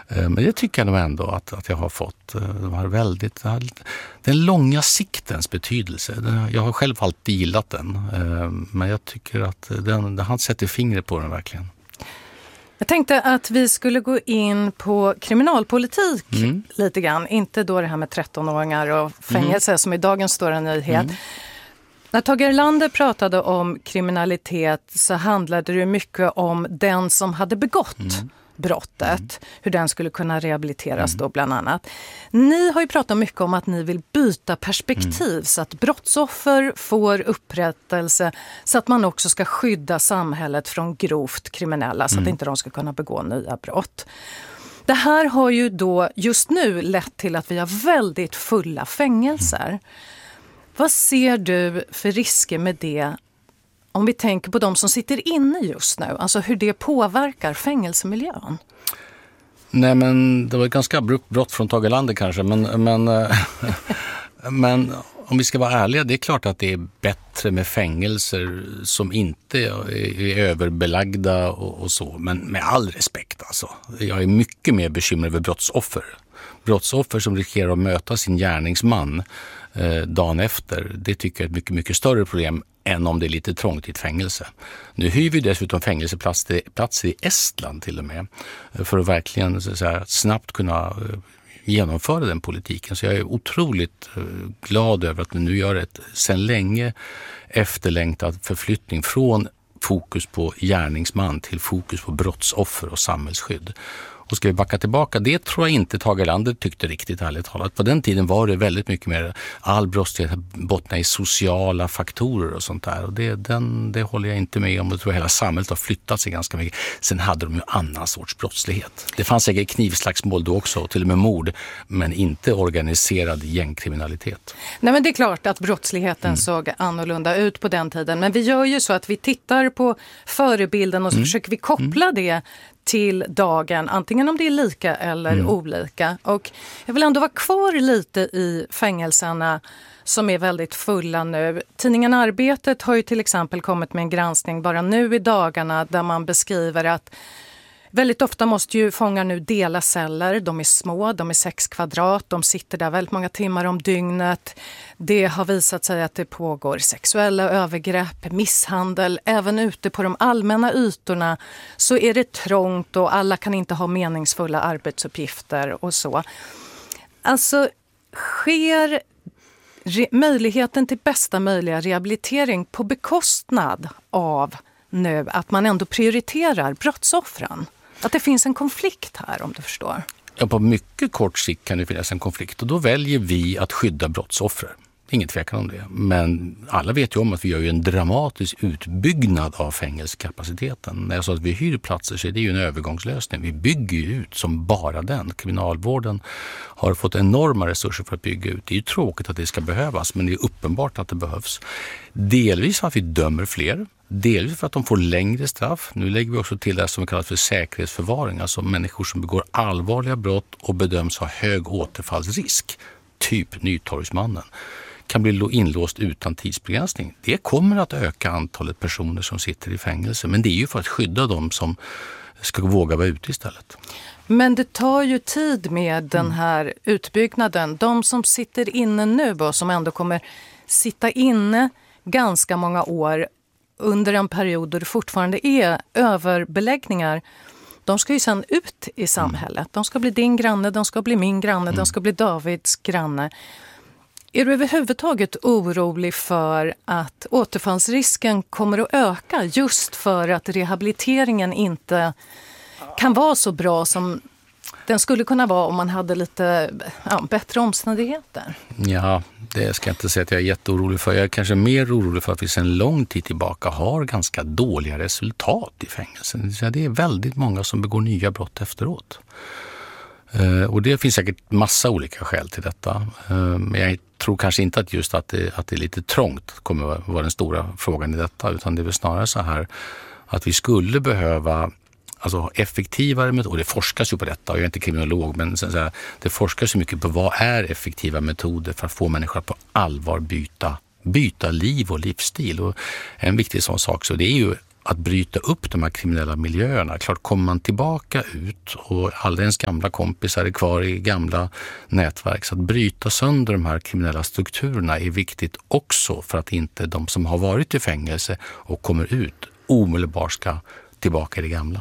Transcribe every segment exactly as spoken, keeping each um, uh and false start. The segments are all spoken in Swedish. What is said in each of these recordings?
Men det tycker jag nog ändå att, att jag har fått. De har väldigt, den långa siktens betydelse. Jag har själv alltid gillat den. Men jag tycker att den, han sätter fingret på den verkligen. Jag tänkte att vi skulle gå in på kriminalpolitik mm. lite grann. Inte då det här med trettonåringar och fängelse mm. som är dagens stora nyhet. Mm. När Tage Erlander pratade om kriminalitet så handlade det mycket om den som hade begått mm. brottet. Mm. Hur den skulle kunna rehabiliteras mm. då bland annat. Ni har ju pratat mycket om att ni vill byta perspektiv mm. så att brottsoffer får upprättelse så att man också ska skydda samhället från grovt kriminella så mm. att inte de ska kunna begå nya brott. Det här har ju då just nu lett till att vi har väldigt fulla fängelser. Mm. Vad ser du för risker med det om vi tänker på de som sitter inne just nu? Alltså hur det påverkar fängelsemiljön? Nej, men det var ett ganska abrupt brott från Tage Erlander kanske. Men, men, men om vi ska vara ärliga, det är klart att det är bättre med fängelser som inte är överbelagda och, och så. Men med all respekt alltså. Jag är mycket mer bekymrad över brottsoffer. Brottsoffer som riskerar att möta sin gärningsman eh, dagen efter, det tycker jag är ett mycket, mycket större problem än om det är lite trångt i ett fängelse. Nu hyr vi dessutom fängelseplatser platser i Estland till och med för att verkligen så att säga, snabbt kunna eh, genomföra den politiken. Så jag är otroligt eh, glad över att vi nu gör ett sedan länge efterlängtad förflyttning från fokus på gärningsman till fokus på brottsoffer och samhällsskydd. Och ska vi backa tillbaka, det tror jag inte Tage Erlander tyckte riktigt ärligt talat. På den tiden var det väldigt mycket mer all brottslighet bottna i sociala faktorer och sånt där. Och det, den, det håller jag inte med om. Jag tror hela samhället har flyttat sig ganska mycket. Sen hade de ju annan sorts brottslighet. Det fanns säkert knivslagsmål då också, till och med mord, men inte organiserad gängkriminalitet. Nej, men det är klart att brottsligheten mm. såg annorlunda ut på den tiden. Men vi gör ju så att vi tittar på förebilden och så mm. försöker vi koppla mm. det till dagen, antingen om det är lika eller mm. olika. Och jag vill ändå vara kvar lite i fängelserna som är väldigt fulla nu. Tidningen Arbetet har ju till exempel kommit med en granskning bara nu i dagarna där man beskriver att väldigt ofta måste ju fångar nu dela celler. De är små, de är sex kvadrat, de sitter där väldigt många timmar om dygnet. Det har visat sig att det pågår sexuella övergrepp, misshandel. Även ute på de allmänna ytorna så är det trångt och alla kan inte ha meningsfulla arbetsuppgifter och så. Alltså, sker re- möjligheten till bästa möjliga rehabilitering på bekostnad av nu att man ändå prioriterar brottsoffren? Att det finns en konflikt här, om du förstår. Ja, på mycket kort sikt kan det finnas en konflikt och då väljer vi att skydda brottsoffer. Ingen tvekan om det. Men alla vet ju om att vi gör ju en dramatisk utbyggnad av fängelsekapaciteten. När jag sa att vi hyr platser så är det ju en övergångslösning. Vi bygger ju ut som bara den. Kriminalvården har fått enorma resurser för att bygga ut. Det är ju tråkigt att det ska behövas, men det är uppenbart att det behövs. Delvis för att vi dömer fler. Delvis för att de får längre straff. Nu lägger vi också till det som kallas för säkerhetsförvaring. Alltså människor som begår allvarliga brott och bedöms ha hög återfallsrisk. Typ Nytorgsmannen. Kan bli inlåst utan tidsbegränsning. Det kommer att öka antalet personer som sitter i fängelse. Men det är ju för att skydda dem som ska våga vara ute istället. Men det tar ju tid med den här utbyggnaden. De som sitter inne nu och som ändå kommer sitta inne ganska många år under en period då det fortfarande är överbeläggningar. De ska ju sedan ut i samhället. De ska bli din granne, de ska bli min granne, mm. de ska bli Davids granne. Är du överhuvudtaget orolig för att återfallsrisken kommer att öka just för att rehabiliteringen inte kan vara så bra som den skulle kunna vara om man hade lite ja, bättre omständigheter? Ja, det ska jag inte säga att jag är jätteorolig för. Jag är kanske mer orolig för att vi sedan lång tid tillbaka har ganska dåliga resultat i fängelsen. Det är väldigt många som begår nya brott efteråt. Och det finns säkert massa olika skäl till detta. Men jag tror kanske inte att just att det, att det är lite trångt kommer att vara den stora frågan i detta. Utan det är väl snarare så här att vi skulle behöva alltså effektivare metoder. Och det forskas ju på detta. Jag är inte kriminolog, men så här, det forskas så mycket på vad är effektiva metoder för att få människor att på allvar byta, byta liv och livsstil. Och en viktig sån sak så det är ju att bryta upp de här kriminella miljöerna. Klart, kommer man tillbaka ut och alla ens gamla kompisar är kvar i gamla nätverk, så att bryta sönder de här kriminella strukturerna är viktigt också för att inte de som har varit i fängelse och kommer ut omedelbart ska tillbaka i det gamla.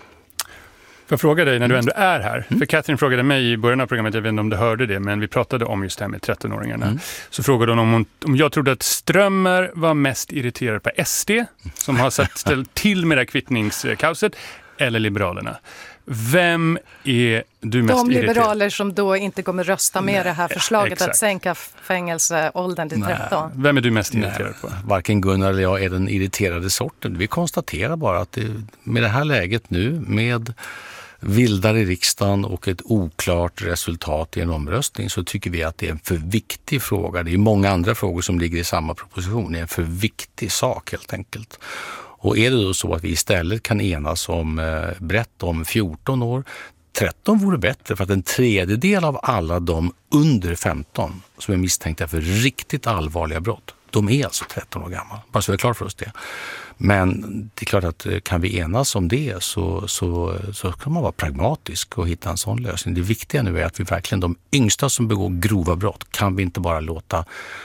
Får jag fråga dig när du ändå är här? Mm. För Catherine frågade mig i början av programmet, jag vet inte om du hörde det, men vi pratade om just det här med trettonåringarna. Mm. Så frågade hon om, hon om jag trodde att Strömmer var mest irriterad på S D, som har satt ställt till med det här kvittningskauset, eller Liberalerna. Vem är du mest De irriterad? liberaler som då inte kommer rösta med det här förslaget ja, att sänka fängelseåldern till tretton. Nej. Vem är du mest irriterad Nej, på? Varken Gunnar eller jag är den irriterade sorten. Vi konstaterar bara att det, med det här läget nu, med vildare i riksdagen och ett oklart resultat i en omröstning, så tycker vi att det är en för viktig fråga. Det är många andra frågor som ligger i samma proposition. Det är en för viktig sak helt enkelt. Och är det då så att vi istället kan enas om eh, brett om fjorton år, tretton vore bättre, för att en tredjedel av alla de under femton som är misstänkta för riktigt allvarliga brott, de är alltså tretton år gamla. Bara så är det klart för oss det. Men det är klart att kan vi enas om det så, så, så kan man vara pragmatisk och hitta en sån lösning. Det viktiga nu är att vi verkligen, de yngsta som begår grova brott, kan vi inte bara låta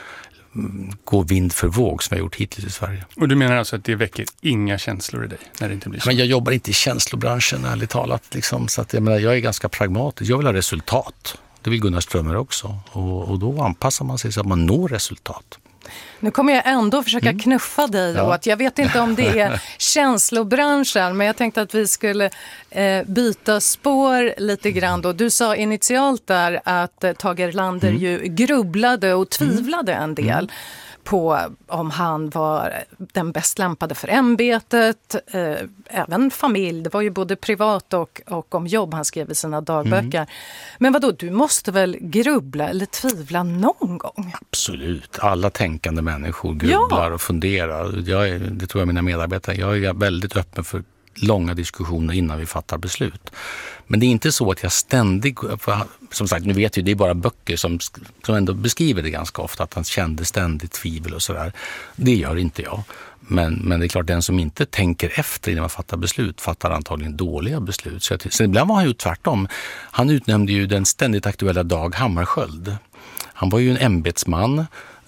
gå vind för våg som vi har gjort hittills i Sverige. Och du menar alltså att det väcker inga känslor i dig när det inte blir så? Men jag jobbar inte i känslobranschen, ärligt talat. Liksom, så att jag, menar, jag är ganska pragmatisk. Jag vill ha resultat. Det vill Gunnar Strömmer också. Och, och då anpassar man sig så att man når resultat. Nu kommer jag ändå försöka mm. knuffa dig ja. åt. Jag vet inte om det är känslobranschen, men jag tänkte att vi skulle eh, byta spår lite grann då. Du sa initialt där att eh, Tage Erlander mm. ju grubblade och tvivlade en del mm. på om han var den bäst lämpade för ämbetet, eh, även familj. Det var ju både privat och, och om jobb han skrev i sina dagböcker. Mm. Men vadå, du måste väl grubbla eller tvivla någon gång? Absolut. Alla tänkande människor grubblar ja. och funderar. Jag är, det tror jag mina medarbetare. Jag är väldigt öppen för långa diskussioner innan vi fattar beslut. Men det är inte så att jag ständigt, som sagt, nu vet ju det är bara böcker som, som ändå beskriver det ganska ofta, att han kände ständigt tvivel och sådär. Det gör inte jag. Men, men det är klart, den som inte tänker efter innan man fattar beslut fattar antagligen dåliga beslut. Så jag, sen ibland var han ju tvärtom. Han utnämnde ju den ständigt aktuella Dag Hammarskjöld. Han var ju en ämbetsman.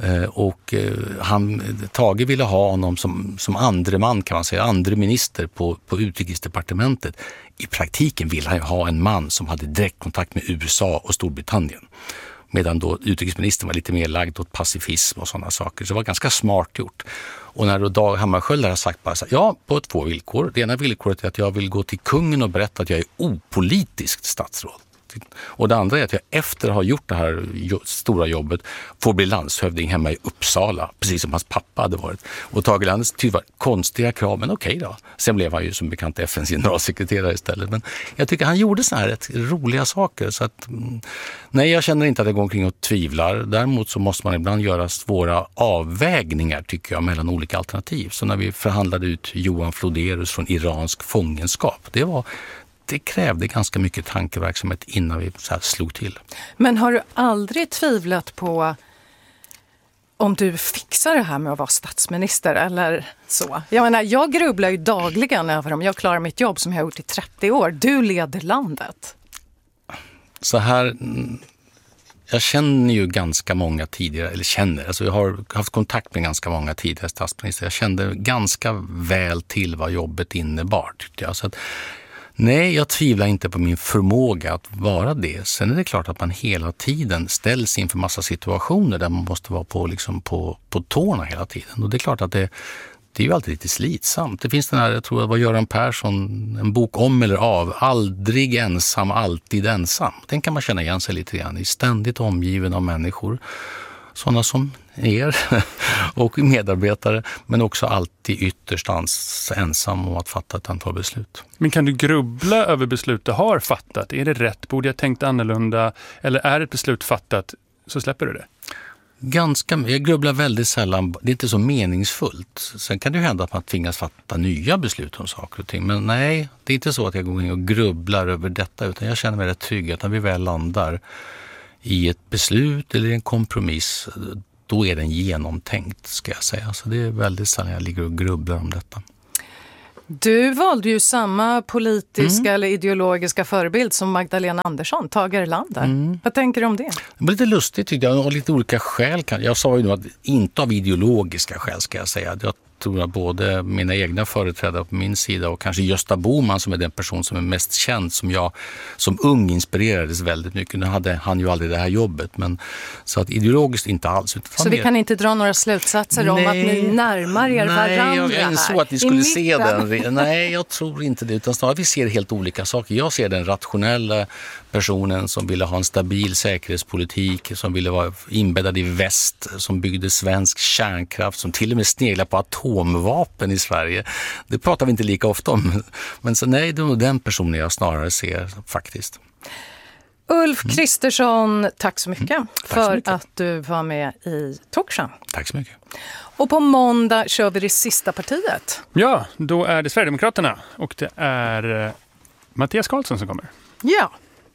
Och han, Tage ville ha honom som, som andre man, kan man säga, andre minister på, på utrikesdepartementet. I praktiken ville han ju ha en man som hade direktkontakt med U S A och Storbritannien. Medan då utrikesministern var lite mer lagd åt pacifism och sådana saker. Så det var ganska smart gjort. Och när då Dag Hammarskjöld har sagt bara så här, ja, på två villkor. Det ena villkoret är att jag vill gå till kungen och berätta att jag är opolitiskt statsråd. Och det andra är att jag efter att ha gjort det här stora jobbet får bli landshövding hemma i Uppsala, precis som hans pappa hade varit. Och Tage Erlanders tyvärr konstiga krav, men okej då. Sen blev han ju som bekant F N:s generalsekreterare istället. Men jag tycker han gjorde så här rätt roliga saker. Så att, nej, jag känner inte att jag går omkring och tvivlar. Däremot så måste man ibland göra svåra avvägningar, tycker jag, mellan olika alternativ. Så när vi förhandlade ut Johan Floderus från iransk fångenskap, det var... Det krävde ganska mycket tankeverksamhet innan vi så här slog till. Men har du aldrig tvivlat på om du fixar det här med att vara statsminister eller så? Jag menar, jag grubblar ju dagligen över om jag klarar mitt jobb som jag har gjort i trettio år. Du leder landet. Så här... Jag känner ju ganska många tidigare, eller känner, alltså jag har haft kontakt med ganska många tidigare statsminister. Jag kände ganska väl till vad jobbet innebar, tyckte jag. Så att, nej, jag tvivlar inte på min förmåga att vara det. Sen är det klart att man hela tiden ställs inför massa situationer där man måste vara på, liksom på, på tårna hela tiden. Och det är klart att det, det är ju alltid lite slitsamt. Det finns den här, jag tror det var Göran Persson, en bok om eller av, aldrig ensam, alltid ensam. Den kan man känna igen sig lite grann i, ständigt omgiven av människor. Sådana som er och medarbetare, men också alltid ytterst ensam om att fatta ett antal beslut. Men kan du grubbla över beslut du har fattat? Är det rätt? Borde jag tänkt annorlunda? Eller är ett beslut fattat så släpper du det? Ganska, jag grubblar väldigt sällan. Det är inte så meningsfullt. Sen kan det hända att man tvingas fatta nya beslut om saker och ting. Men nej, det är inte så att jag går in och grubblar över detta, utan jag känner mig rätt trygg att när vi väl landar i ett beslut eller en kompromiss, då är den genomtänkt, ska jag säga. Så det är väldigt sällan jag ligger och grubblar om detta. Du valde ju samma politiska Mm. eller ideologiska förebild som Magdalena Andersson, Tage Erlander. Mm. Vad tänker du om det? Det var lite lustigt tyckte jag, av lite olika skäl. Jag sa ju nu att inte av ideologiska skäl ska jag säga. Jag tror att både mina egna företrädare på min sida och kanske Gösta Bohman som är den person som är mest känd som jag som ung inspirerades väldigt mycket. Nu hade han ju aldrig det här jobbet, men så att ideologiskt inte alls. Så vi kan inte dra några slutsatser nej, om att ni närmar er nej, varandra jag insåg att ni skulle se den. Nej, jag tror inte det, utan snarare vi ser helt olika saker. Jag ser den rationella personen som ville ha en stabil säkerhetspolitik, som ville vara inbäddad i väst, som byggde svensk kärnkraft, som till och med sneglar på atomvapen i Sverige. Det pratar vi inte lika ofta om. Men så nej, det är den personen jag snarare ser faktiskt. Ulf Kristersson, tack så mycket mm. tack för så mycket. att du var med i Talkshow. Tack så mycket. Och på måndag kör vi det sista partiet. Ja, då är det Sverigedemokraterna och det är Mattias Karlsson som kommer. Ja.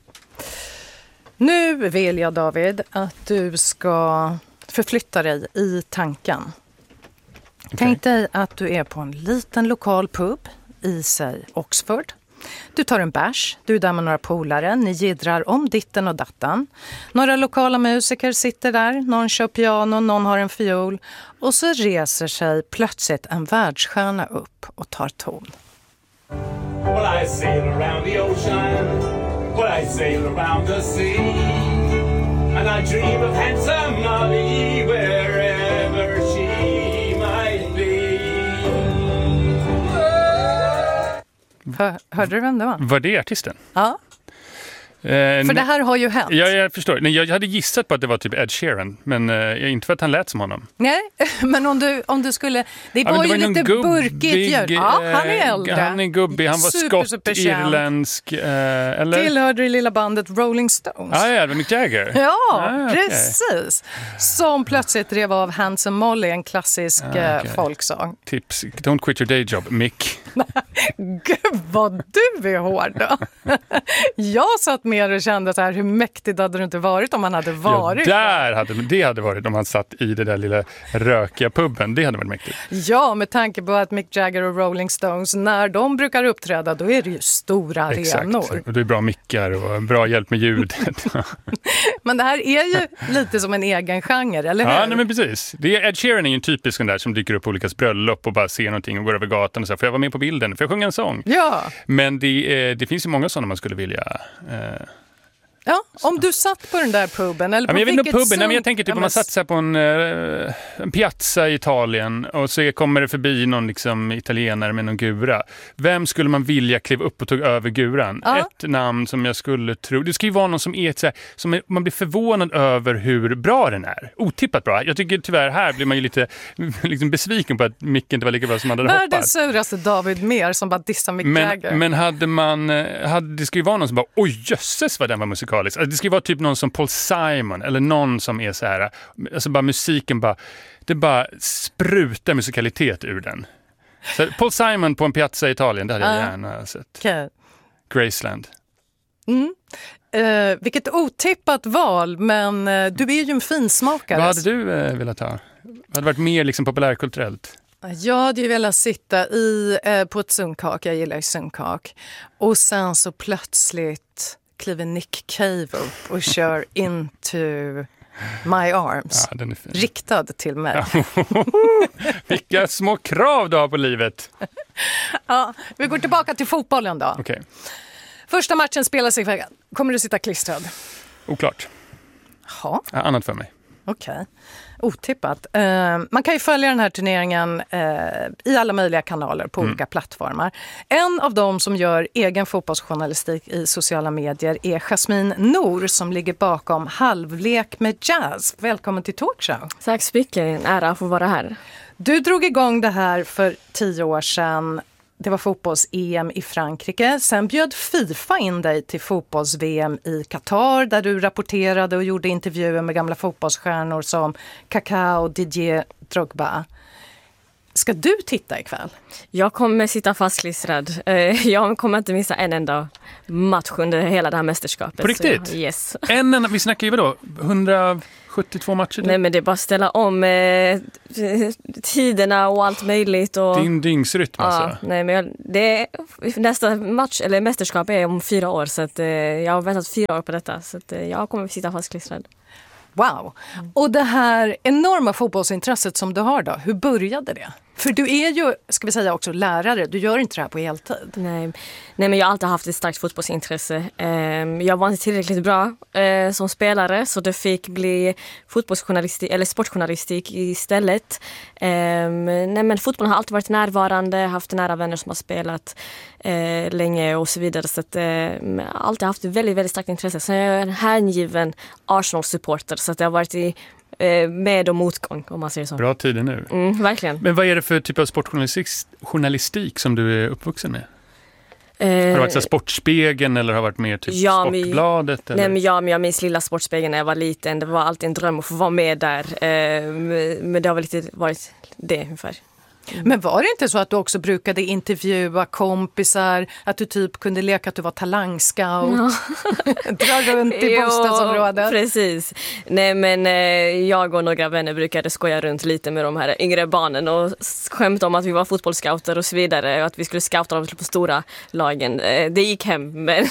Nu vill jag, David, att du ska förflytta dig i tanken. Okay. Tänk dig att du är på en liten lokal pub i sig Oxford. Du tar en bärs, du är där med några polare, ni jiddrar om ditten och datten. Några lokala musiker sitter där, någon kör piano, någon har en fiol. Och så reser sig plötsligt en världsstjärna upp och tar ton. Well, I sail around the ocean, well, I sail around the sea, and I dream of handsome Molly wherever she might be. Hör, hörde du vem det var? Var det artisten? Ja. Eh, för det här har ju hänt. Ja, jag förstår. Nej, jag hade gissat på att det var typ Ed Sheeran, men eh, inte för att han lät som honom. Nej, men om du, om du skulle... Det var, ja, det var ju lite gubbig, burkigt ljud. Ja, han är äldre. Han är gubbig, han var super, skott, super irländsk. Eh, eller? Tillhörde det lilla bandet Rolling Stones. Ah, ja, det var Mick Jagger. Ja, ah, okay. precis. Som plötsligt rev av Handsome Molly, en klassisk ah, okay. folksång. Tips, don't quit your day job, Mick. Gud, vad du är hård då. Jag satt mer och kände så här, hur mäktigt hade det inte varit om han hade varit. Ja, där hade, det hade varit om han satt i det där lilla rökiga puben. Det hade varit mäktigt. Ja, med tanke på att Mick Jagger och Rolling Stones, när de brukar uppträda, då är det ju stora arenor. Exakt, och det är bra mickar och bra hjälp med ljudet. Men det här är ju lite som en egen genre, eller hur? Ja, nej, men precis. Det är, Ed Sheeran är ju en typisk sån där som dyker upp på olika bröllop och bara ser någonting och går över gatan och säger, får jag vara med på bilden? Får jag sjunga en sång? Ja. Men det, det finns ju många sådana man skulle vilja... Eh, Ja, om du satt på den där puben eller på ja, men jag vet inte puben, som... nej, men jag tänker typ ja, om man satt så här på en, uh, en piazza i Italien och så kommer det förbi någon liksom italienare med någon gura. Vem skulle man vilja kliva upp och ta över guran? Ja. Ett namn som jag skulle tro, det ska ju vara någon som är så här, som är, man blir förvånad över hur bra den är. Otippat bra. Jag tycker tyvärr här blir man ju lite liksom besviken på att Mick inte var lika bra som man hade hoppats. Världens suraste David Mer som bara dissar Mick men, Jagger. Men hade man, hade, det ska ju vara någon som bara, oj jösses vad den var musikalisk. Alltså, det ska ju vara typ någon som Paul Simon eller någon som är så här, alltså bara musiken bara, det bara sprutar musikalitet ur den. Så Paul Simon på en piazza i Italien, det hade jag uh, gärna sett. Okay. Graceland. Mm. Uh, vilket otippat val, men uh, du är ju en finsmakare. Vad hade du uh, velat ha? Vad hade varit mer liksom populärkulturellt? Jag hade ju velat sitta i, uh, på ett sunkak, jag gillar ju sunkak. Och sen så plötsligt kliver Nick Cave upp och kör Into My Arms. Ja, den är fin. Riktad till mig. Ja. Vilka små krav du har på livet. Ja, vi går tillbaka till fotbollen då. Okay. Första matchen spelas i veckan. Kommer du sitta klistrad? Oklart. Ja. Ja, annat för mig. Okej. Okay. Otippat. Uh, man kan ju följa den här turneringen uh, i alla möjliga kanaler på mm. olika plattformar. En av dem som gör egen fotbollsjournalistik i sociala medier är Jasmine Nour som ligger bakom Halvlek med jazz. Välkommen till Talkshow. Tack så mycket, en ära att få vara här. Du drog igång det här för tio år sedan. Det var fotbolls-E M i Frankrike. Sen bjöd FIFA in dig till fotbolls-V M i Qatar där du rapporterade och gjorde intervjuer med gamla fotbollsstjärnor som Kaká och Didier Drogba. Ska du titta ikväll? Jag kommer sitta fastklistrad. Eh, Jag kommer inte missa en enda match under hela det här mästerskapet. På riktigt? Så, yes. En enda, vi snackar ju då hundrasjuttiotvå matcher. Nej, men det är bara att ställa om eh, tiderna och allt möjligt. Och, Din dygnsrytm alltså. ja, nej, men jag, det är, nästa match eller mästerskap är om fyra år, så att, eh, jag har väntat fyra år på detta, så att, eh, jag kommer sitta fastklistrad. Wow! Och det här enorma fotbollsintresset som du har då, hur började det? För du är ju, ska vi säga också, lärare. Du gör inte det här på heltid. Nej, nej men jag har alltid haft ett starkt fotbollsintresse. Jag var inte tillräckligt bra som spelare, så det fick bli fotbollsjournalistik eller sportjournalistik istället. Nej, men fotbollen har alltid varit närvarande, haft nära vänner som har spelat länge och så vidare. Så att, jag har alltid haft ett väldigt, väldigt starkt intresse. Så jag är en hängiven Arsenal-supporter, så att det har varit i med och motgång, om man säger så. Bra tider nu. Mm, verkligen. Men vad är det för typ av sportjournalistik journalistik som du är uppvuxen med? Eh, har det varit så Sportspegeln eller har det varit mer typ ja, Sportbladet? Men, eller? nej, men jag, men jag minns Lilla Sportspegeln när jag var liten. Det var alltid en dröm att få vara med där. Eh, men det har väl lite varit det ungefär. Mm. Men var det inte så att du också brukade intervjua kompisar, att du typ kunde leka att du var talangscout, ja. dra runt i bostadsområdet? Precis. Nej, men eh, jag och några vänner brukade skoja runt lite med de här yngre barnen och skämta om att vi var fotbollsscouter och så vidare och att vi skulle scouta dem på stora lagen. Eh, det gick hem, men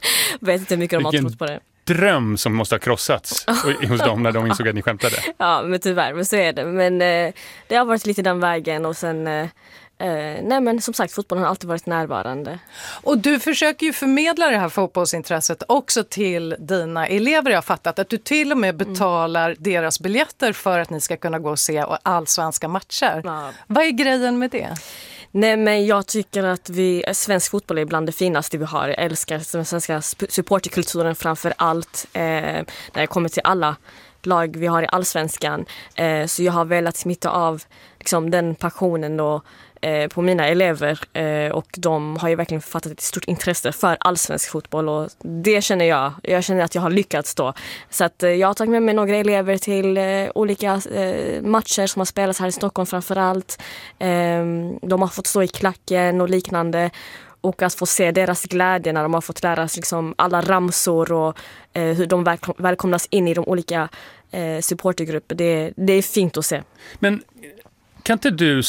vet inte hur mycket de har trott på det. Dröm som måste ha krossats hos dem när de insåg att ni skämtade. Ja, men tyvärr, men så är det. Men eh, det har varit lite den vägen och sen, eh, nej men som sagt, fotbollen har alltid varit närvarande. Och du försöker ju förmedla det här fotbollsintresset också till dina elever. Jag har fattat att du till och med betalar mm. deras biljetter för att ni ska kunna gå och se allsvenska matcher. Ja. Vad är grejen med det? Nej, men jag tycker att vi, svensk fotboll är bland det finaste vi har. Jag älskar den svenska supporterkulturen framför allt. Eh, när det kommer till alla lag vi har i allsvenskan. Eh, så jag har velat smitta av liksom, den passionen då, eh, på mina elever. Eh, och de har ju verkligen fattat ett stort intresse för allsvensk fotboll. Och det känner jag. Jag känner att jag har lyckats då. Så att, eh, jag har tagit med mig några elever till eh, olika eh, matcher som har spelats här i Stockholm framför allt. Eh, de har fått stå i klacken och liknande. Och att få se deras glädje när de har fått lära sig liksom alla ramsor och eh, hur de välkom- välkomnas in i de olika eh, supportergrupper. Det, det är fint att se. Men kan inte du...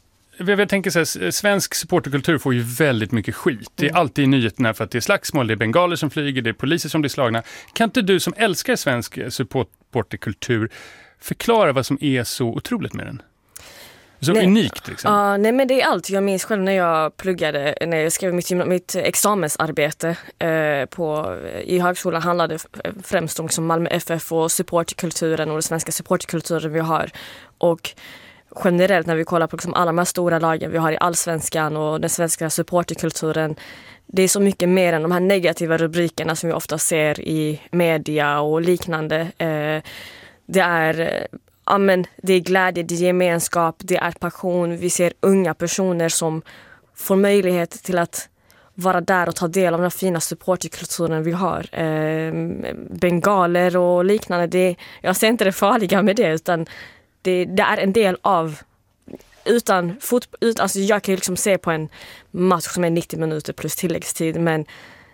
Jag tänker så här, svensk supporterkultur får ju väldigt mycket skit. Det är mm. alltid i nyheterna för att det är slagsmål, det är bengaler som flyger, det är poliser som blir slagna. Kan inte du som älskar svensk supporterkultur förklara vad som är så otroligt med den? Så nej, unikt liksom. Uh, nej, men det är allt. Jag minns själv när jag pluggade, när jag skrev mitt, mitt examensarbete uh, på, i högskolan handlade främst om liksom Malmö F F och supporterkulturen och den svenska supporterkulturen vi har. Och generellt när vi kollar på liksom alla de här stora lagen vi har i allsvenskan och den svenska supporterkulturen, det är så mycket mer än de här negativa rubrikerna som vi ofta ser i media och liknande. Uh, det är... Ja, men det är glädje, det är gemenskap, det är passion. Vi ser unga personer som får möjlighet till att vara där och ta del av den fina supporterkulturen vi har. Eh, bengaler och liknande. Det, jag ser inte det farliga med det, utan det, det är en del av... Utan fotboll, ut, alltså jag kan ju liksom se på en match som är nittio minuter plus tilläggstid, men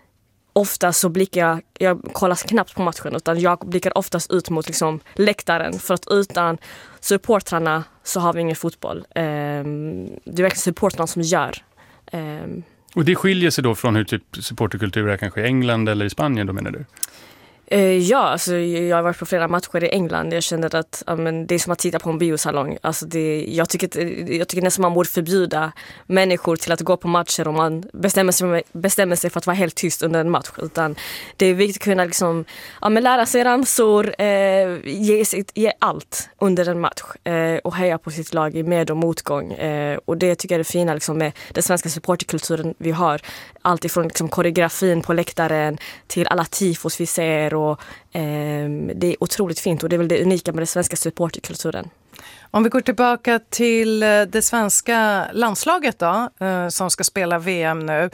ofta så blickar jag, jag kollar knappt på matchen, utan jag blickar oftast ut mot liksom läktaren, för att utan supportrarna så har vi ingen fotboll. Um, det är verkligen supportrarna som gör. Um, Och det skiljer sig då från hur typ supporterkultur är kanske i England eller i Spanien då, menar du? Uh, ja, alltså, jag har varit på flera matcher i England. Jag kände att uh, men det är som att titta på en biosalong. Alltså, det, jag, tycker, jag tycker nästan man borde förbjuda människor till att gå på matcher om man bestämmer sig, bestämmer sig för att vara helt tyst under en match. Utan det är viktigt att kunna liksom, uh, men lära sig ramsor, uh, ge, sitt, ge allt under en match uh, och heja på sitt lag i med- och motgång. Uh, och det tycker jag är det fina liksom, med den svenska supporterkulturen vi har. Allt ifrån liksom, koreografin på läktaren till alla tifos vi ser. Och, eh, det är otroligt fint, och det är väl det unika med den svenska supporterkulturen. Om vi går tillbaka till det svenska landslaget då, eh, som ska spela V M nu.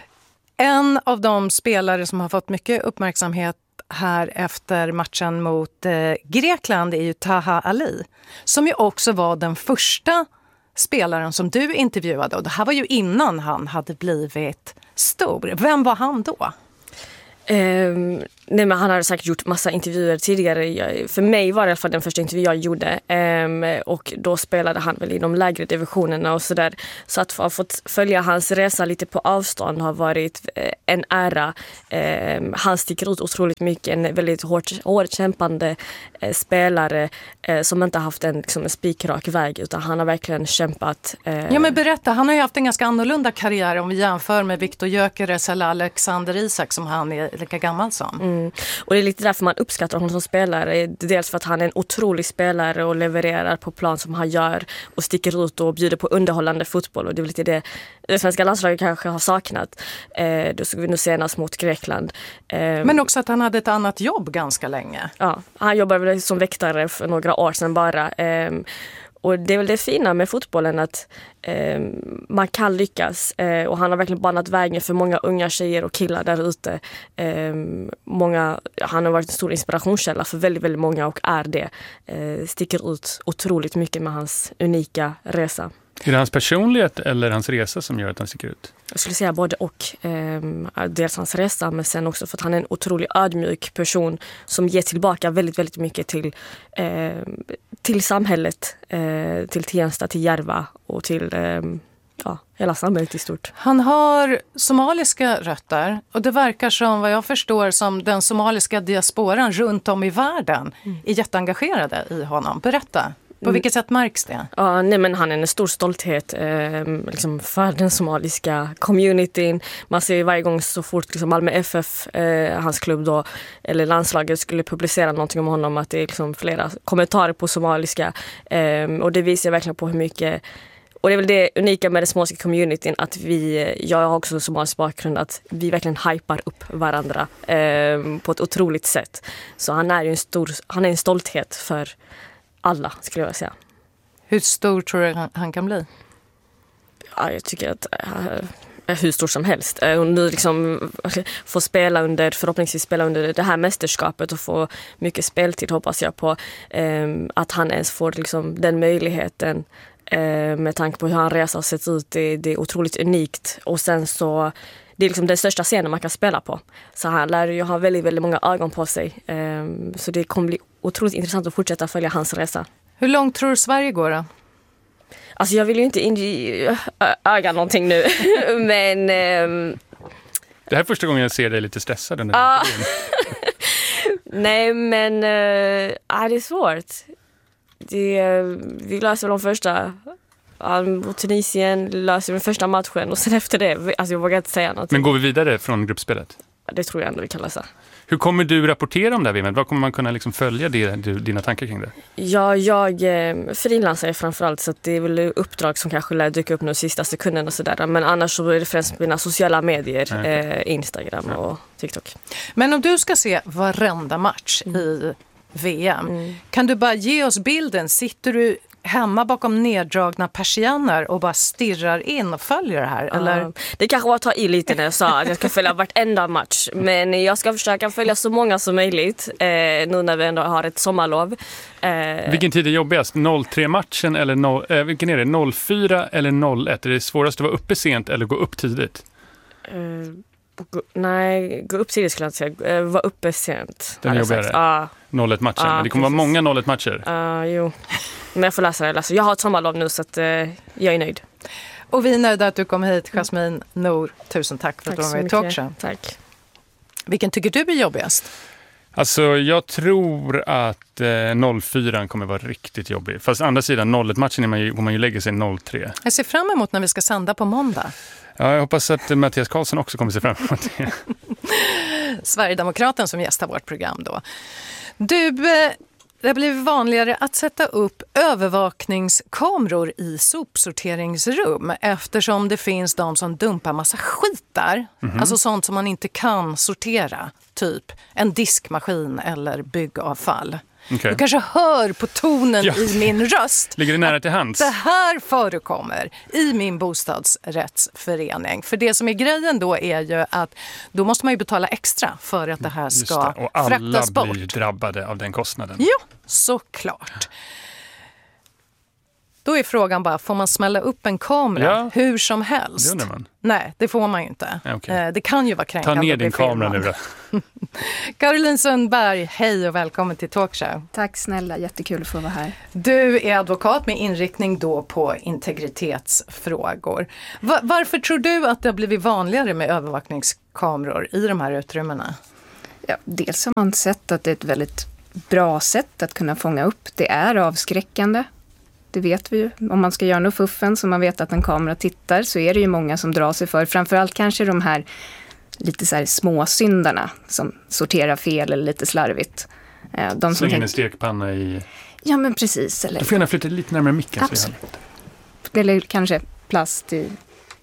En av de spelare som har fått mycket uppmärksamhet här efter matchen mot eh, Grekland är ju Taha Ali, som ju också var den första spelaren som du intervjuade, och det här var ju innan han hade blivit stor. Vem var han då? Um, nej men han hade säkert gjort massa intervjuer tidigare. Jag, för mig var det i alla fall den första intervju jag gjorde. Um, och då spelade han väl i de lägre divisionerna och sådär. Så att ha fått följa hans resa lite på avstånd har varit uh, en ära. Um, han sticker ut otroligt mycket. En väldigt hårt, hårt kämpande uh, spelare uh, som inte haft en, liksom, en spikrak väg, utan han har verkligen kämpat. Uh, ja men berätta, han har ju haft en ganska annorlunda karriär om vi jämför med Viktor Gyökeres eller Alexander Isak som han är lika gammal som. Mm. Och det är lite därför man uppskattar honom som spelare. Dels för att han är en otrolig spelare och levererar på plan som han gör och sticker ut och bjuder på underhållande fotboll. Och det är lite det det svenska landslaget kanske har saknat. Eh, då såg vi nu senast mot Grekland. Eh, Men också att han hade ett annat jobb ganska länge. Ja, han jobbade väl som väktare för några år sedan bara. Eh, Och det är väl det fina med fotbollen att eh, man kan lyckas. Eh, och han har verkligen banat vägen för många unga tjejer och killar där ute. Eh, många, han har varit en stor inspirationskälla för väldigt, väldigt många och är det. Eh, sticker ut otroligt mycket med hans unika resa. Är det hans personlighet eller hans resa som gör att han sticker ut? Jag skulle säga både och. Eh, dels hans resa, men sen också för att han är en otroligt ödmjuk person som ger tillbaka väldigt, väldigt mycket till, eh, till samhället, eh, till Tensta, till Järva och till eh, ja, hela samhället i stort. Han har somaliska rötter och det verkar som, vad jag förstår, som den somaliska diasporan runt om i världen mm. är jätteengagerade i honom. Berätta. På vilket sätt märks det? Ja, nej, men han är en stor stolthet eh, liksom för den somaliska communityn. Man ser varje gång så fort liksom Malmö F F, eh, hans klubb då, eller landslaget skulle publicera någonting om honom, att det är liksom flera kommentarer på somaliska. Eh, och det visar verkligen på hur mycket. Och det är väl det unika med den somaliska communityn, att vi, jag har också en somalisk bakgrund, att vi verkligen hypar upp varandra eh, på ett otroligt sätt. Så han är ju en stor, han är en stolthet för alla, skulle jag säga. Hur stor tror du han, han kan bli? Ja, jag tycker att äh, hur stor som helst. Och nu liksom få spela under, förhoppningsvis spela under det här mästerskapet och få mycket speltid, hoppas jag på. Eh, att han ens får liksom den möjligheten eh, med tanke på hur han resa har sett ut. Det, det är otroligt unikt. Och sen så det är liksom den största scenen man kan spela på. Så han lär ju ha väldigt, väldigt många ögon på sig. Um, så det kommer bli otroligt intressant att fortsätta följa hans resa. Hur långt tror du Sverige går då? Alltså jag vill ju inte in i öga någonting nu. Men um, det här är första gången jag ser dig lite stressad under uh, nej, men uh, är det är svårt. Det, vi löser väl de första. Mot Tunisien löser den första matchen och sen efter det, alltså jag vågar inte säga något. Men går vi vidare från gruppspelet? Det tror jag ändå vi kan lösa. Hur kommer du rapportera om det här, Wimmet? Vad kommer man kunna liksom följa det, du, dina tankar kring det? Ja, jag eh, frilansar framförallt, så att det är väl uppdrag som kanske lär dyka upp nu sista sekunden och sådär. Men annars så är det främst mina sociala medier, eh, Instagram ja. och TikTok. Men om du ska se varenda match mm. i V M, mm. kan du bara ge oss bilden? Sitter du hemma bakom neddragna persienner och bara stirrar in och följer det här? Uh, eller? Det kanske var att ta i lite när jag sa att jag ska följa vartenda match. Men jag ska försöka följa så många som möjligt eh, nu när vi ändå har ett sommarlov. Eh, vilken tid är jobbigast? noll tre matchen eller noll, eh, vilken är det? noll fyra eller noll ett? Är det svårast att vara uppe sent eller gå upp tidigt? Eh, gå, nej, gå upp tidigt skulle jag inte säga. Eh, vara uppe sent. Den är jobbigare? Ja. noll ett matchen. Ah, det kommer precis. vara många noll ett matcher. Ja, uh, jo. Men jag får läsa det. Läsa. Jag har ett sommarlov nu så att, uh, jag är nöjd. Och vi är nöjda att du kom hit, Jasmine Nour. Tusen tack för tack att du var med i Talkshow. Tack. Vilken tycker du är jobbigast? Alltså jag tror att eh, noll fyra kommer vara riktigt jobbig. Fast andra sidan noll ett matchen är man ju, man ju lägger sig noll tre. Jag ser fram emot när vi ska sända på måndag. Ja, jag hoppas att Mattias Karlsson också kommer se fram emot det. Sverigedemokraten som gästar vårt program då. Du, eh, det har blivit vanligare att sätta upp övervakningskameror i sopsorteringsrum eftersom det finns de som dumpar massa skit där. Mm-hmm. Alltså sånt som man inte kan sortera, typ en diskmaskin eller byggavfall. Okay. Du kanske hör på tonen ja. i min röst. Ligger det nära till hands? Det här förekommer i min bostadsrättsförening. För det som är grejen då är ju att då måste man ju betala extra för att det här ska det. Och alla fraktas bort. blir drabbade av den kostnaden. Jo, såklart. Då är frågan bara, får man smälla upp en kamera Ja. hur som helst? Det undrar man. Nej, det får man ju inte. Ja, okay. Det kan ju vara kränkande. Ta ner att bli din kamera filmad. nu då. Caroline Sundberg, hej och välkommen till Talkshow. Tack snälla, jättekul att få vara här. Du är advokat med inriktning då på integritetsfrågor. Va- varför tror du att det har blivit vanligare med övervakningskameror i de här utrymmena? Ja, dels har man sett att det är ett väldigt bra sätt att kunna fånga upp. Det är avskräckande. Det vet vi ju. Om man ska göra något fuffen så man vet att en kamera tittar så är det ju många som drar sig för. Framförallt kanske de här lite så här småsyndarna som sorterar fel eller lite slarvigt. De som Slänger tänk... en stekpanna i... Ja men precis. Eller... Du får gärna flytta lite närmare micken. Absolut. Eller kanske plast i...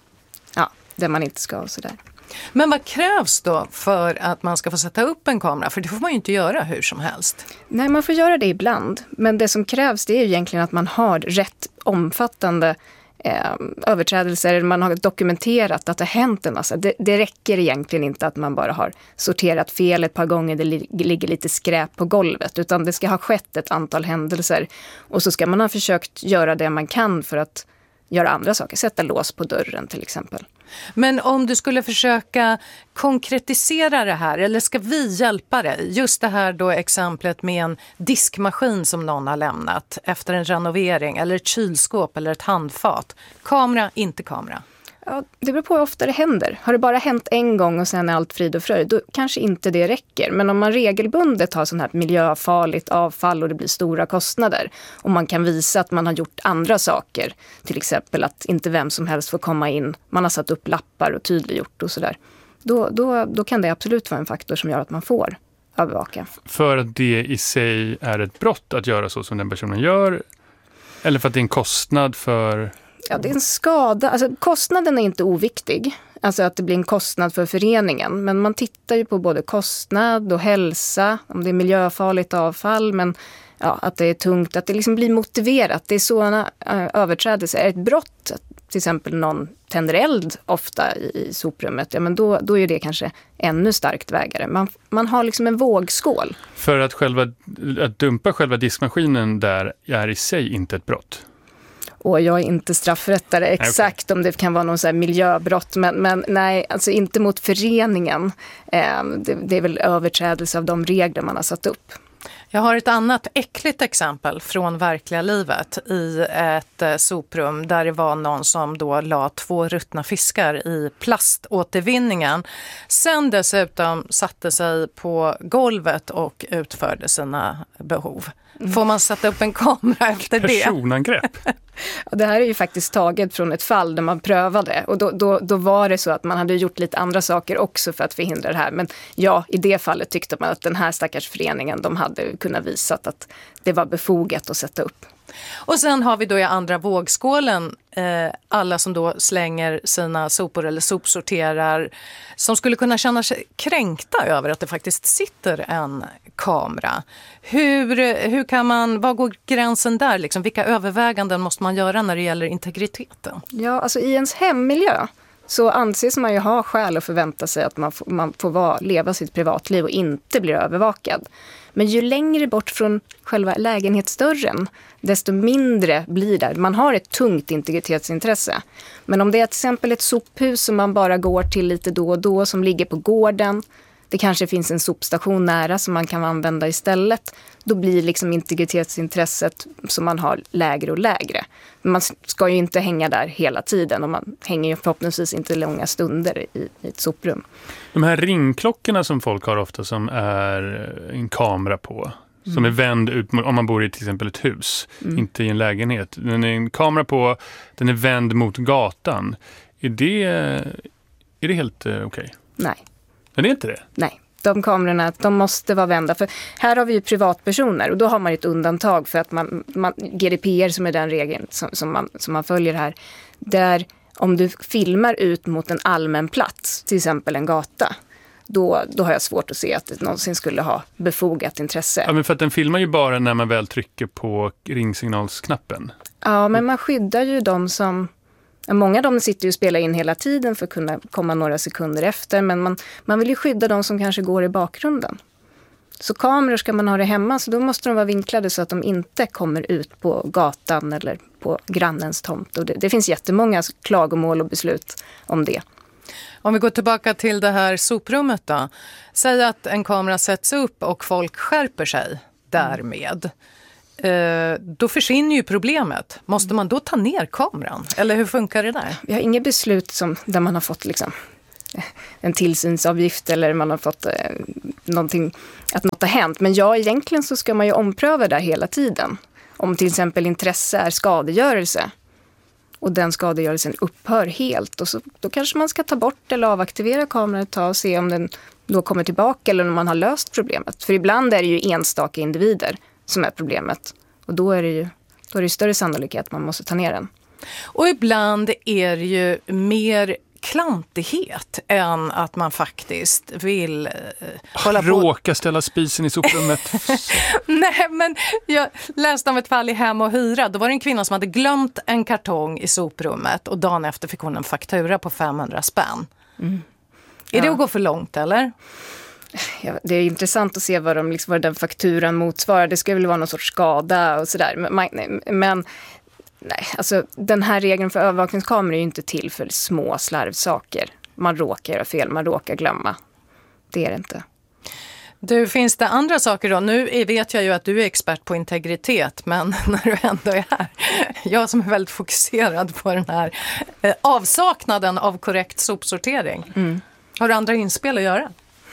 Ja, där man inte ska och sådär. Men vad krävs då för att man ska få sätta upp en kamera? För det får man ju inte göra hur som helst. Nej, man får göra det ibland. Men det som krävs det är ju egentligen att man har rätt omfattande eh, överträdelser. Man har dokumenterat att det har hänt en massa. Det, det räcker egentligen inte att man bara har sorterat fel ett par gånger. Det li- ligger lite skräp på golvet. Utan det ska ha skett ett antal händelser. Och så ska man ha försökt göra det man kan för att göra andra saker. Sätta lås på dörren till exempel. Men om du skulle försöka konkretisera det här, eller ska vi hjälpa dig? Just det här då exemplet med en diskmaskin som någon har lämnat efter en renovering, eller ett kylskåp eller ett handfat. Kamera, inte kamera. Ja, det beror på hur ofta det händer. Har det bara hänt en gång och sen är allt frid och fröjd, då kanske inte det räcker. Men om man regelbundet har sån här miljöfarligt avfall och det blir stora kostnader och man kan visa att man har gjort andra saker, till exempel att inte vem som helst får komma in, man har satt upp lappar och tydliggjort och sådär, då, då, då kan det absolut vara en faktor som gör att man får övervaka. För att det i sig är ett brott att göra så som den personen gör, eller för att det är en kostnad för... Ja, det är en skada. Alltså, kostnaden är inte oviktig. Alltså att det blir en kostnad för föreningen. Men man tittar ju på både kostnad och hälsa. Om det är miljöfarligt avfall. Men ja, att det är tungt. Att det liksom blir motiverat. Det är sådana uh, överträdelser. Är ett brott, till exempel någon tänder eld ofta i, i soprummet. Ja, men då, då är det kanske ännu starkt vägare. Man, man har liksom en vågskål. För att, själva, att dumpa själva diskmaskinen där är i sig inte ett brott? Och jag är inte straffrättare exakt okay. Om det kan vara någon så här miljöbrott. Men, men nej, alltså inte mot föreningen. Eh, det, det är väl överträdelse av de regler man har satt upp. Jag har ett annat äckligt exempel från verkliga livet i ett eh, soprum där det var någon som då la två ruttna fiskar i plaståtervinningen. Sen dessutom satte sig på golvet och utförde sina behov. Får man sätta upp en kamera efter det? Personangrepp. Det här är ju faktiskt taget från ett fall där man prövade. Och då, då, då var det så att man hade gjort lite andra saker också för att förhindra det här. Men ja, i det fallet tyckte man att den här stackars föreningen, de hade kunnat visa att det var befogat att sätta upp. Och sen har vi då i andra vågskålen eh, alla som då slänger sina sopor eller sopsorterar som skulle kunna känna sig kränkta över att det faktiskt sitter en kamera. Hur, hur kan man, vad går gränsen där? Liksom? Vilka överväganden måste man göra när det gäller integriteten? Ja, alltså i ens hemmiljö så anses man ju ha skäl att förvänta sig att man får, man får vara, leva sitt privatliv och inte blir övervakad. Men ju längre bort från själva lägenhetsdörren, desto mindre blir det. Man har ett tungt integritetsintresse. Men om det är till exempel ett sophus som man bara går till lite då och då, som ligger på gården, det kanske finns en sopstation nära som man kan använda istället, då blir liksom integritetsintresset som man har lägre och lägre. Men man ska ju inte hänga där hela tiden och man hänger ju förhoppningsvis inte långa stunder i, i ett soprum. De här ringklockorna som folk har ofta som är en kamera på, som mm. är vänd ut om man bor i till exempel ett hus, mm. inte i en lägenhet. Den är en kamera på, den är vänd mot gatan. Är det, är det helt uh, okej? Okay? Nej. Men det är inte det? Nej. De kamerorna, de måste vara vända. För här har vi ju privatpersoner och då har man ett undantag för att man, man G D P R som är den regeln som, som, man, som man följer här. Där om du filmar ut mot en allmän plats, till exempel en gata, då, då har jag svårt att se att det någonsin skulle ha befogat intresse. Ja, men för att den filmar ju bara när man väl trycker på ringsignalsknappen. Ja, men man skyddar ju de som... Många av dem sitter ju och spelar in hela tiden för att kunna komma några sekunder efter. Men man, man vill ju skydda de som kanske går i bakgrunden. Så kameror ska man ha det hemma, så då måste de vara vinklade så att de inte kommer ut på gatan eller på grannens tomt. Och det, det finns jättemånga klagomål och beslut om det. Om vi går tillbaka till det här soprummet då. Säg att en kamera sätts upp och folk skärper sig därmed. Eh, då försvinner ju problemet. Måste man då ta ner kameran? Eller hur funkar det där? Vi har inget beslut som, där man har fått liksom en tillsynsavgift eller man har fått eh, någonting, att något har hänt. Men ja, egentligen så ska man ju ompröva där hela tiden. Om till exempel intresse är skadegörelse och den skadegörelsen upphör helt. Och så, då kanske man ska ta bort eller avaktivera kameran ett tag och se om den då kommer tillbaka eller om man har löst problemet. För ibland är det ju enstaka individer som är problemet. Och då är det ju då är det större sannolikhet att man måste ta ner den. Och ibland är det ju mer klantighet än att man faktiskt vill eh, hålla på. Råka ställa spisen i soprummet. Nej, men jag läste om ett fall i Hem och hyra. Då var det en kvinna som hade glömt en kartong i soprummet och dagen efter fick hon en faktura på femhundra spänn. Mm. Är ja. det att gå för långt, eller? Ja, det är intressant att se vad, de, liksom, vad den fakturan motsvarar. Det ska väl vara någon sorts skada och sådär. Men, men nej, alltså, den här regeln för övervakningskameror är ju inte till för små slarvsaker. Man råkar göra fel, man råkar glömma. Det är det inte. Du, finns det andra saker då? Nu vet jag ju att du är expert på integritet, men när du ändå är här, jag som är väldigt fokuserad på den här eh, avsaknaden av korrekt sopsortering. Mm. Har du andra inspel att göra?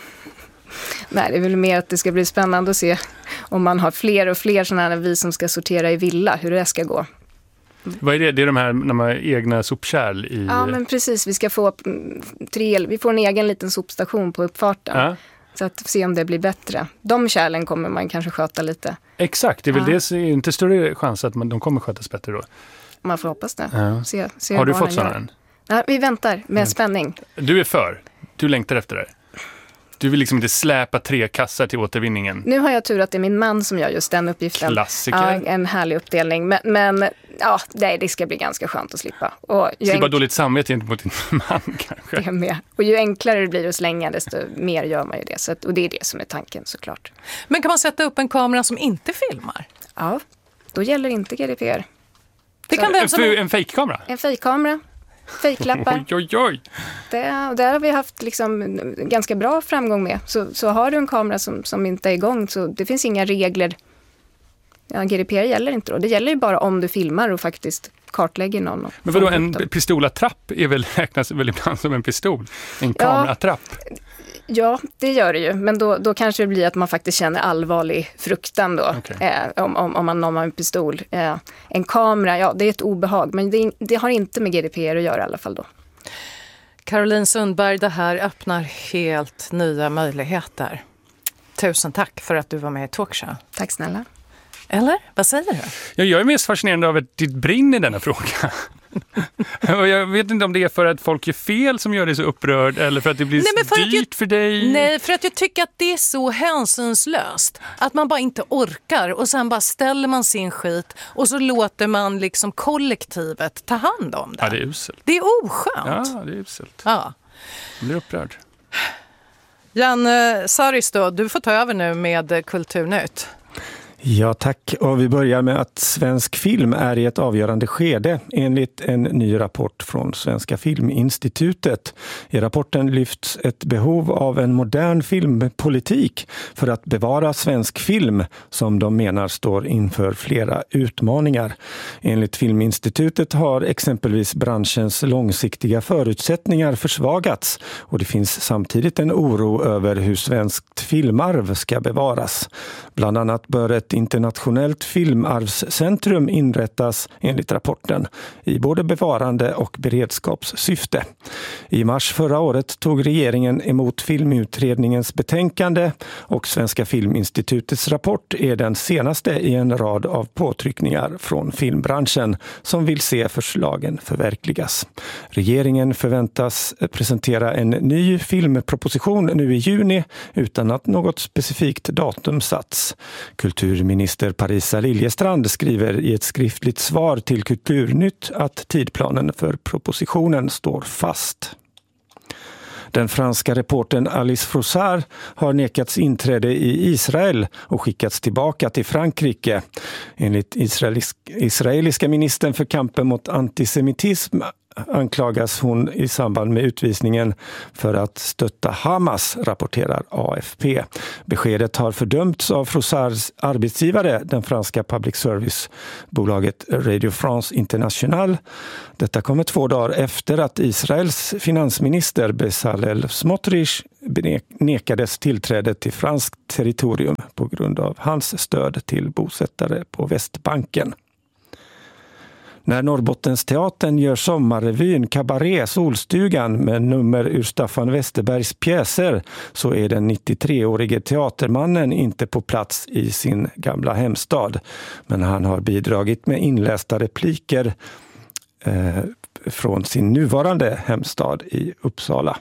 Nej, det är väl mer att det ska bli spännande att se om man har fler och fler sådana här vi som ska sortera i villa, hur det ska gå. Vad är det? Det är de här, de här egna sopkärl i... Ja, men precis. Vi ska få tre, vi får en egen liten sopstation på uppfarten. Ja. Så att se om det blir bättre. De kärlen kommer man kanske sköta lite. Exakt, det är väl ja. det är inte större chans att man, de kommer skötas bättre då. Man får hoppas det. Ja. Se, se har du fått sådana än? Ja, vi väntar med mm. spänning. Du är för? Du längtar efter det? Du vill liksom inte släpa tre kassar till återvinningen. Nu har jag tur att det är min man som gör just den uppgiften. Klassiker. Ja, en härlig uppdelning. Men, men ja, det, det ska bli ganska skönt att slippa. Och ju slippa enk- dåligt samvete gentemot din man kanske. Det är med. Och ju enklare det blir att slänga, desto mer gör man ju det. Så att, och det är det som är tanken såklart. Men kan man sätta upp en kamera som inte filmar? Ja, då gäller inte G D P R. Det kan vem som en en fejkkamera? En fejkkamera. Fejklappar. Oj, oj, oj. Det, och där har vi haft liksom ganska bra framgång med. Så, så har du en kamera som, som inte är igång, så det finns inga regler. Ja, G D P R gäller inte då. Det gäller ju bara om du filmar och faktiskt kartlägger någon. Men vadå, en pistolattrapp är väl, räknas väl ibland som en pistol? En kameratrapp? Ja, ja, det gör det ju. Men då, då kanske det blir att man faktiskt känner allvarlig fruktan då. Okay. Eh, om, om, om man når en pistol. Eh, en kamera, ja, det är ett obehag. Men det, det har inte med G D P R att göra i alla fall då. Caroline Sundberg, det här öppnar helt nya möjligheter. Tusen tack för att du var med i Talkshow. Tack snälla. Eller? Vad säger du? Ja, jag är mest fascinerad av att ditt brinn i denna fråga. Jag vet inte om det är för att folk gör fel som gör dig så upprörd eller för att det blir nej, för dyrt jag, för dig. Nej, för att jag tycker att det är så hänsynslöst. Att man bara inte orkar och sen bara ställer man sin skit och så låter man liksom kollektivet ta hand om det. Ja, det är uselt. Det är oskönt. Ja, det är uselt. Ja. Jag blir upprörd. Janne Saris då, du får ta över nu med Kulturnytt. Ja, tack. Och vi börjar med att svensk film är i ett avgörande skede enligt en ny rapport från Svenska Filminstitutet. I rapporten lyfts ett behov av en modern filmpolitik för att bevara svensk film som de menar står inför flera utmaningar. Enligt Filminstitutet har exempelvis branschens långsiktiga förutsättningar försvagats och det finns samtidigt en oro över hur svenskt filmarv ska bevaras. Bland annat bör ett internationellt filmarvscentrum inrättas enligt rapporten i både bevarande och beredskapssyfte. I mars förra året tog regeringen emot filmutredningens betänkande och Svenska Filminstitutets rapport är den senaste i en rad av påtryckningar från filmbranschen som vill se förslagen förverkligas. Regeringen förväntas presentera en ny filmproposition nu i juni utan att något specifikt datum satts. Kulturminister Parisa Liljestrand skriver i ett skriftligt svar till Kulturnytt att tidplanen för propositionen står fast. Den franska reportern Alice Froussard har nekats inträde i Israel och skickats tillbaka till Frankrike. Enligt israelisk, israeliska ministern för kampen mot antisemitism anklagas hon i samband med utvisningen för att stötta Hamas, rapporterar A F P. Beskedet har fördömts av Froussards arbetsgivare, den franska public service-bolaget Radio France International. Detta kommer två dagar efter att Israels finansminister Bezalel Smotrich nekades tillträde till franskt territorium på grund av hans stöd till bosättare på Västbanken. När Norrbottensteatern gör sommarrevyn Cabaret Solstugan med nummer ur Staffan Westerbergs pjäser så är den nittiotre-årige teatermannen inte på plats i sin gamla hemstad. Men han har bidragit med inlästa repliker eh, från sin nuvarande hemstad i Uppsala.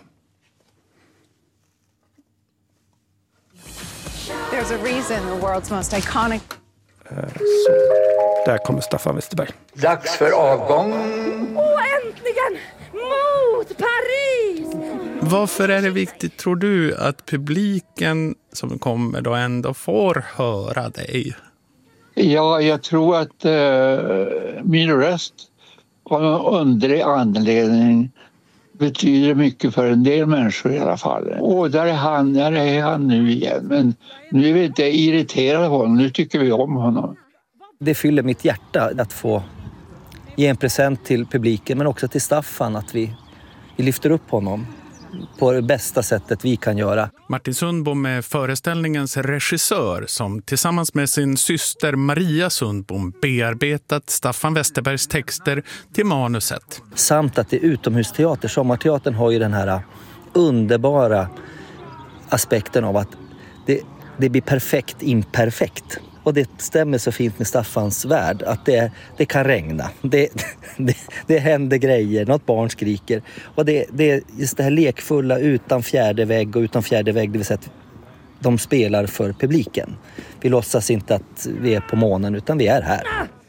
There's a reason the world's most iconic. Så, där kommer Staffan Westerberg. Dags för avgång. Och äntligen mot Paris! Varför är det viktigt, tror du, att publiken som kommer då ändå får höra dig? Ja, jag tror att uh, min röst av någon underlig anledning betyder mycket för en del människor i alla fall. Och där är han, där är han nu igen. Men nu är vi inte irriterade på honom, nu tycker vi om honom. Det fyller mitt hjärta att få ge en present till publiken, men också till Staffan, att vi, vi lyfter upp honom på det bästa sättet vi kan göra. Martin Sundbom är föreställningens regissör som tillsammans med sin syster Maria Sundbom bearbetat Staffan Westerbergs texter till manuset. Samt att det är utomhusteater. Sommarteatern har ju den här underbara aspekten av att det, det blir perfekt imperfekt. Och det stämmer så fint med Staffans värld att det, det kan regna. Det, det, det händer grejer, något barn skriker. Och det, det är just det här lekfulla utan fjärde vägg och utan fjärde vägg, det vill säga att de spelar för publiken. Vi låtsas inte att vi är på månen utan vi är här.